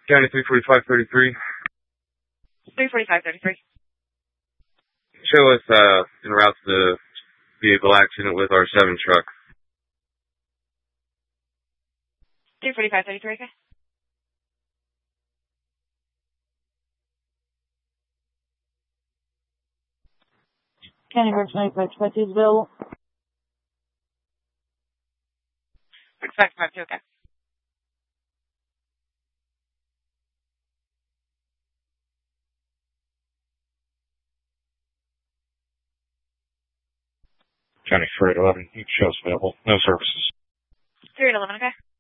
County 34533. 34533. Show us en route to the vehicle accident with our 7 truck. 34533, okay. County Emergency 9522 is available. 6552, okay. County 311, show us available. No services. 311, okay.